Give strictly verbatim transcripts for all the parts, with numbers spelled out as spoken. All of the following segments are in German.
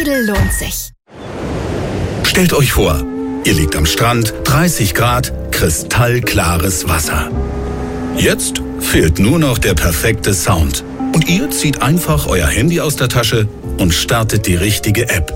Lidl lohnt sich. Stellt euch vor, ihr liegt am Strand, dreißig Grad, kristallklares Wasser. Jetzt fehlt nur noch der perfekte Sound. Und ihr zieht einfach euer Handy aus der Tasche und startet die richtige App.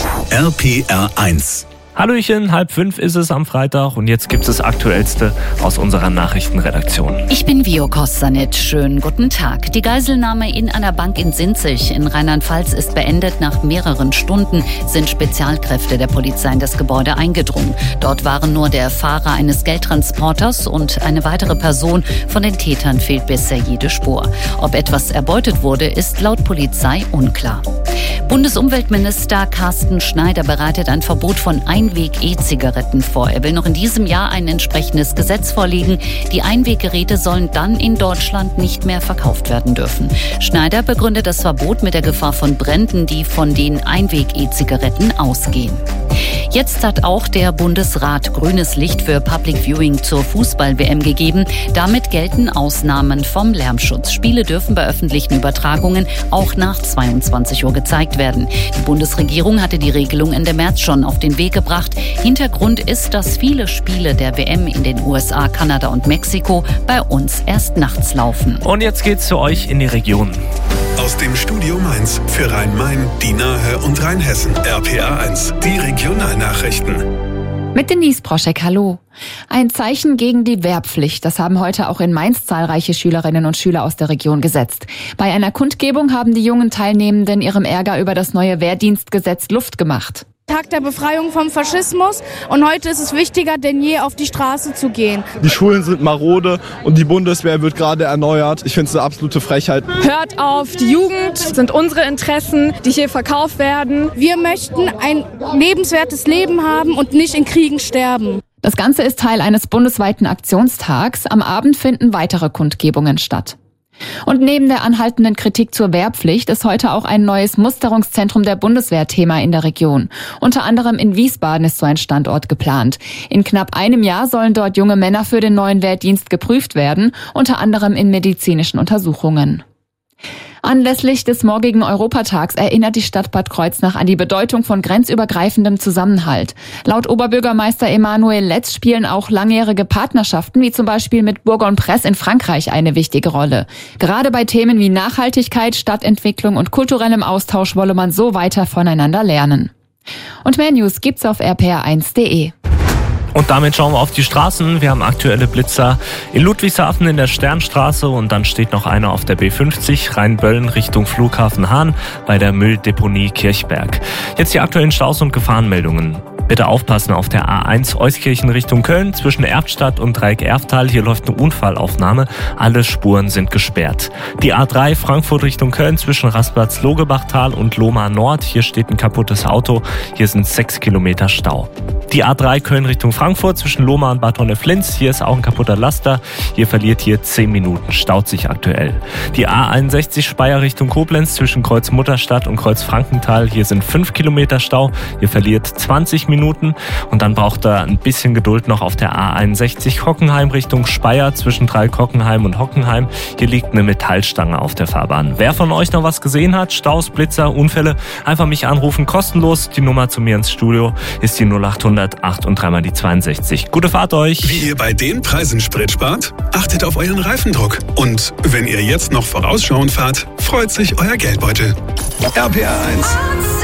R P R eins. Hallöchen, halb fünf ist es am Freitag und jetzt gibt es das Aktuellste aus unserer Nachrichtenredaktion. Ich bin Vio Kostanic. Schönen guten Tag. Die Geiselnahme in einer Bank in Sinzig in Rheinland-Pfalz ist beendet. Nach mehreren Stunden sind Spezialkräfte der Polizei in das Gebäude eingedrungen. Dort waren nur der Fahrer eines Geldtransporters und eine weitere Person. Von den Tätern fehlt bisher jede Spur. Ob etwas erbeutet wurde, ist laut Polizei unklar. Bundesumweltminister Carsten Schneider bereitet ein Verbot von Einweg-E-Zigaretten vor. Er will noch in diesem Jahr ein entsprechendes Gesetz vorlegen. Die Einweggeräte sollen dann in Deutschland nicht mehr verkauft werden dürfen. Schneider begründet das Verbot mit der Gefahr von Bränden, die von den Einweg-E-Zigaretten ausgehen. Jetzt hat auch der Bundesrat grünes Licht für Public Viewing zur Fußball-W M gegeben. Damit gelten Ausnahmen vom Lärmschutz. Spiele dürfen bei öffentlichen Übertragungen auch nach zweiundzwanzig Uhr gezeigt werden. Die Bundesregierung hatte die Regelung Ende März schon auf den Weg gebracht. Hintergrund ist, dass viele Spiele der W M in den U S A, Kanada und Mexiko bei uns erst nachts laufen. Und jetzt geht's zu euch in die Region. Aus dem Studio Mainz für Rhein-Main, die Nahe und Rheinhessen. R P R eins, die Regionalnachrichten. Mit Denise Proschek, hallo. Ein Zeichen gegen die Wehrpflicht, das haben heute auch in Mainz zahlreiche Schülerinnen und Schüler aus der Region gesetzt. Bei einer Kundgebung haben die jungen Teilnehmenden ihrem Ärger über das neue Wehrdienstgesetz Luft gemacht. Tag der Befreiung vom Faschismus und heute ist es wichtiger denn je, auf die Straße zu gehen. Die Schulen sind marode und die Bundeswehr wird gerade erneuert. Ich finde es eine absolute Frechheit. Hört auf, die Jugend sind unsere Interessen, die hier verkauft werden. Wir möchten ein lebenswertes Leben haben und nicht in Kriegen sterben. Das Ganze ist Teil eines bundesweiten Aktionstags. Am Abend finden weitere Kundgebungen statt. Und neben der anhaltenden Kritik zur Wehrpflicht ist heute auch ein neues Musterungszentrum der Bundeswehr Thema in der Region. Unter anderem in Wiesbaden ist so ein Standort geplant. In knapp einem Jahr sollen dort junge Männer für den neuen Wehrdienst geprüft werden, unter anderem in medizinischen Untersuchungen. Anlässlich des morgigen Europatags erinnert die Stadt Bad Kreuznach an die Bedeutung von grenzübergreifendem Zusammenhalt. Laut Oberbürgermeister Emmanuel Letz spielen auch langjährige Partnerschaften wie zum Beispiel mit Bourg-en-Bresse in Frankreich eine wichtige Rolle. Gerade bei Themen wie Nachhaltigkeit, Stadtentwicklung und kulturellem Austausch wolle man so weiter voneinander lernen. Und mehr News gibt's auf r p r eins punkt d e. Und damit schauen wir auf die Straßen. Wir haben aktuelle Blitzer in Ludwigshafen in der Sternstraße und dann steht noch einer auf der B fünfzig Rheinböllen Richtung Flughafen Hahn bei der Mülldeponie Kirchberg. Jetzt die aktuellen Staus und Gefahrenmeldungen. Bitte aufpassen auf der A eins Euskirchen Richtung Köln zwischen Erftstadt und Dreieck-Erftal. Hier läuft eine Unfallaufnahme. Alle Spuren sind gesperrt. Die A drei Frankfurt Richtung Köln zwischen Rastplatz-Logebachtal und Lohmar Nord. Hier steht ein kaputtes Auto. Hier sind sechs Kilometer Stau. Die A drei Köln Richtung Frankfurt zwischen Lohmar und Bad Honnef-Linz. Hier ist auch ein kaputter Laster. Hier verliert hier zehn Minuten. Staut sich aktuell. Die A einundsechzig Speyer Richtung Koblenz zwischen Kreuz Mutterstadt und Kreuz Frankenthal. Hier sind fünf Kilometer Stau. Hier verliert zwanzig Minuten. Und dann braucht er ein bisschen Geduld noch auf der A einundsechzig Hockenheim Richtung Speyer zwischen Dreieck-Hockenheim und Hockenheim. Hier liegt eine Metallstange auf der Fahrbahn. Wer von euch noch was gesehen hat, Staus, Blitzer, Unfälle, einfach mich anrufen, kostenlos. Die Nummer zu mir ins Studio ist die null acht hundert acht und dreimal die zweiundsechzig. Gute Fahrt euch! Wie ihr bei den Preisen Sprit spart? Achtet auf euren Reifendruck. Und wenn ihr jetzt noch vorausschauend fahrt, freut sich euer Geldbeutel. R P R eins.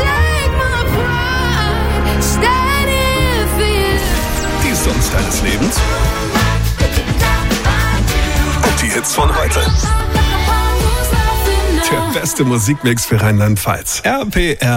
Die Songs deines Lebens und die Hits von heute. Der beste Musikmix für Rheinland-Pfalz. R P R